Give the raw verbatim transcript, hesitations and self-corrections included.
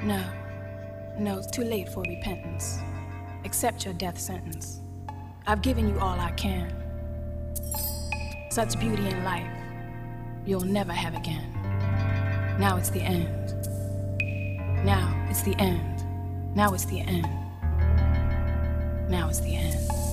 No, no, it's too late for repentance. Accept your death sentence. I've given you all I can. Such beauty in life, you'll never have again. Now it's the end. Now it's the end. Now it's the end. Now it's the end.